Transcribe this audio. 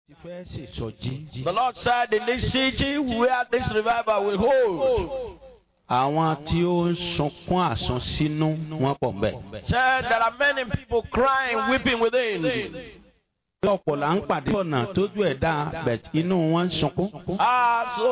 The Lord said in this city where this revival will hold, said there are many people crying, weeping within. So